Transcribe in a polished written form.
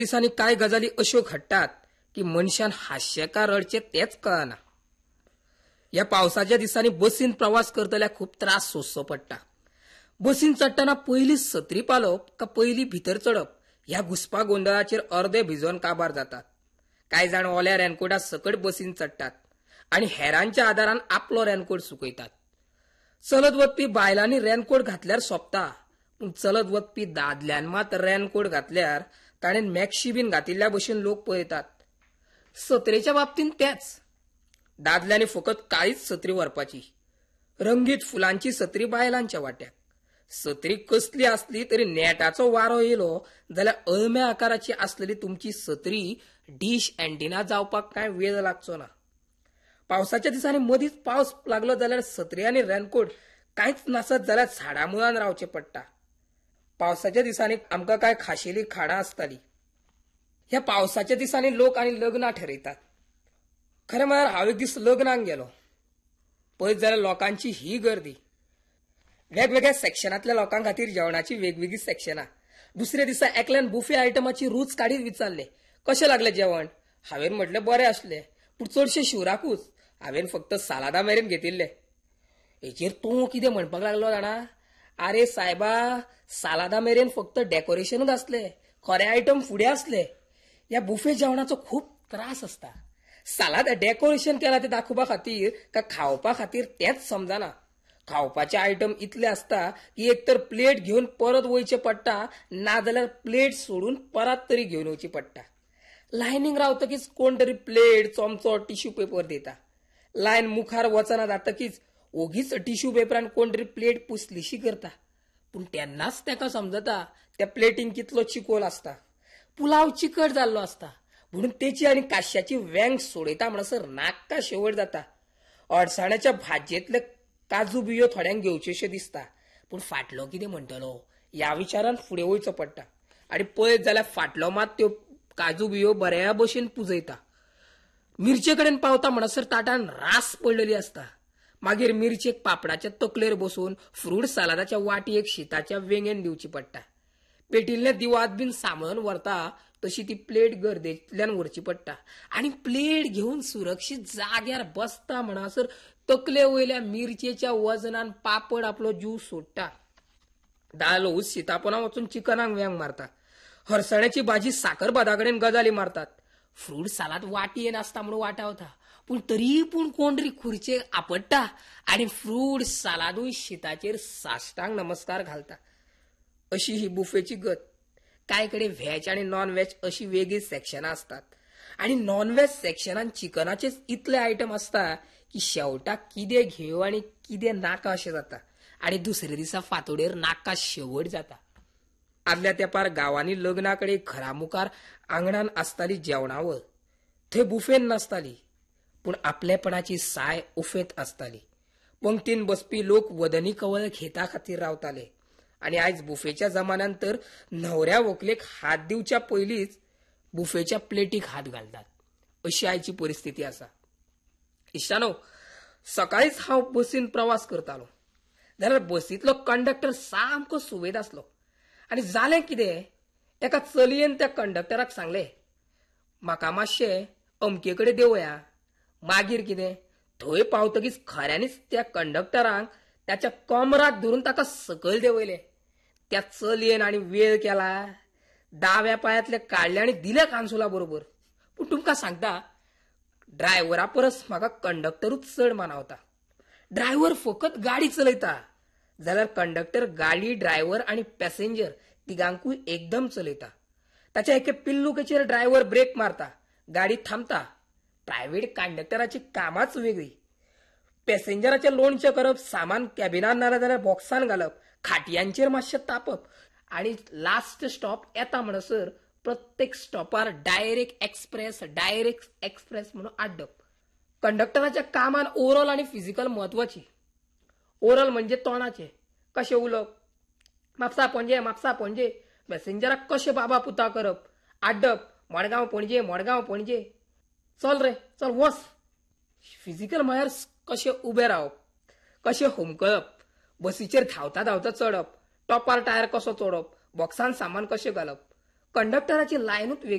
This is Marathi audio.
दिवसांनी काय गजाली अश्यो घडटात की मनशान हास्य का रडचे तेच कळना. या पावसाच्या दिसांनी बसीन प्रवास करतल्या खूप त्रास सोंसचो पडटा. बसीन चडटना पयली सत्री पालप का पयली भितर चढप ह्या घुसपा गोंधळाचेर अर्दे भिजोन काबार जातात. कांय जाण ओल्या रेनकोटा सकट बसीन चडटात आणि हेरांच्या आदारान आपलो रेनकोट सुकयतात. चलत वचपी बायलांनी रेनकोट घातल्यार सोंपता, पूण चलत वचपी दादल्यान मात रेनकोट घातल्यार ताणेन मॅक्शी बीन घातिल्ल्या भशेन लोक पळयतात. सत्रेच्या बाबतीन तेच. दादल्यांनी फकत काळीच सत्री व्हरपाची. रंगीत फुलांची सत्री बायलांच्या वाट्याक. सत्री कसली असली तरी नेटाचो वारो येयलो जाल्यार अळम्या आकाराची असलेली तुमची सत्री डिश अँटिना जावपाक कांय वेळ लागचो ना. पावसाच्या दिसांनी मदींच पावस लागलो जाल्यार सत्री आनी रेनकोट कांयच नासत जाल्यार झाडां मुळान रावचें पडटा. पावसाच्या दिसांनी आमकां कांय खाशेली खाणां आसतालीं. ह्या पावसाच्या दिसांनी लोक आनी लग्नां ठरयतात. खरें म्हळ्यार हांव एक दीस लग्नाक गेलो. पळयत जाल्यार लोकांची ही गर्दी. वेगवेगळ्या सेक्शनांतल्या लोकां खातीर जेवणाची वेगवेगळी सेक्शनां. दुसऱ्या दिसा एकल्यान बुफे आयटमाची रूच काडीत विचारले, कशें लागलें जेवण? हांवेन म्हटलें बरें आसलें, पूण चडशें शिवराकूच. हांवेन फक्त सालादा मेरेन घेतिल्ले. हेचेर तो कितें म्हणपाक लागलो जाणा, आरे सायबा, सालादा मेरेन फक्त डेकोरेशनूच आसलें, खरे आयटम फुडें आसले. ह्या बुफे जेवणाचो खूब त्रास आसता. सालाद डेकोरेशन केला ते दाखोवपा खातीर का खावपा खातीर तेंच समजना. खावपाचे आयटम इतले आसता की एक तर प्लेट घेवन परत वयचें पडटा, नाजाल्यार प्लेट सोडून परत तरी घेवन येवची पडटा. लायनीक रावतकीच कोण तरी प्लेट, चमचो, टिश्यू पेपर दिता. लायन मुखार वचना जातकीच ओगीच टिश्यू पेपरान कोण तरी प्लेट पुसलीशी करता. पूण तेन्नाच ताका समजता त्या प्लेटीन कितलो चिकोल आसता. पुलाव चिकट जाल्लो आसता, म्हणून तेची आनी काश्याची वेंग सोडयता म्हणसर नाक्का शेवट जाता. अडसाण्याच्या भाजयेंतले काजू बियो थोड्यांक घेवचेशे दिसता, पूण फाटलो कितें म्हणटलो ह्या विचारान फुडें वयचो पडटा. आनी पळयत जाल्यार फाटलो मात त्यो काजू बियो बऱ्या भशेन पुजयता. मिरचे कडेन पावता म्हणसर ताटान रास पडलेली आसता. मागीर मिरचेक पापडाच्या तकलेर बसून फ्रूट सालादाच्या वाटयेक शीताच्या वेंगेन दिवची पडटा. पेटिल्लें दिवात बीन सांबाळून व्हरता तशी ती प्लेट गर्देंतल्यान व्हरची पडटा. आनी प्लेट घेवन सुरक्षीत जाग्यार बसता म्हणसर तकले वयल्या मिरचेच्या वजनान पापड आपलो जीव सोडटा. दाल हुस शीतापोना वचून चिकनाक वेंग मारता. हरसण्याची भाजी साकरभाता कडेन गजाली मारतात. फ्रूट सालाद वाटयेन आसता म्हणून वाटावता, पूण तरी पूण कोण तरी खुर्चेक आपडटा आनी फ्रूट सालादूय शीताचेर साश्टांग नमस्कार घालता. अशी ही बुफेची गत. कांय कडेन व्हेज आनी नॉन व्हेज अशी वेगळी सेक्शनां आसतात. आनी नॉन व्हेज सेक्शनान चिकनाचेच इतले आयटम आसता की शेवटाक कितें घेव आनी कितें नाका अशें जाता. आनी दुसऱ्या दिसा फांतोडेर नाका शेवट जाता. आदल्या तेंपार गांवांनी लग्ना कडेन घरा मुखार आंगणान आसताली जेवणावळ. थंय बुफेन नासताली, पूण आपलेपणाची साय उफेत आसताली. पंक्तीन बसपी लोक वदनी कवळ घेता खातीर रावताले. आनी आयज बुफेच्या जमान्यान तर न्हवऱ्या व्हंकलेक हात दिवच्या पयलींच बुफेच्या प्लेटीक हात घालतात. अशी आयची परिस्थिती आसा. इश्टानो, सकाळीच हांव बसीन प्रवास करतालो जाल्यार बसींतलो कंडक्टर सामको सुवेद आसलो. आनी जालें कितें, एका चलयेन त्या कंडक्टराक सांगलें, म्हाका मातशें अमके कडेन देवया. मागीर कितें, थंय पावतकीच खऱ्यांनीच त्या कंडक्टराक त्याच्या कमराक धरून ताका सकयल देंवयलें. त्या चलयेन आनी वेळ केला, दाव्या पांयांतले काडले आनी दिले कांसुला बरोबर. पूण तुमकां सांगता, ड्रायव्हरा परस म्हाका कंडक्टरूच चड मानावता. ड्रायव्हर फकत गाडी चलयता जाल्यार कंडक्टर गाडी, ड्रायव्हर आनी पॅसेंजर तिगांकूय एकदम चलयता. ताच्या एके पिल्लुकेचेर ड्रायव्हर ब्रेक मारता, गाडी थांबता. प्रायव्हेट कंडक्टराची कामाच वेगळी. पॅसेंजराचें लोणचें करप, सामान कॅबिनान नाल्या जाल्यार बॉक्सान घालप, खाटयांचेर मातशें तापप आनी लास्ट स्टॉप येता म्हणसर प्रत्येक स्टॉपार डायरेक्ट एक्सप्रेस म्हणून आड्डप. कंडक्टराच्या कामान ओरल आनी फिजिकल म्हत्वाची. ओरल म्हणजे तोंडाचें कशें उलोवप, म्हापसा पणजे. पॅसेंजराक कशें बाबा पुता करप, आड्डप, मडगांव पणजे, चल रे चल वच. फिजिकल म्हळ्यार कशें उबें रावप, कशें हुमकळप, बसीचेर धांवता धांवता चडप, टॉपार टायर कसो चोडप, बॉक्सान सामान कशें घालप. कंडक्टराची लायनूच वेगळी.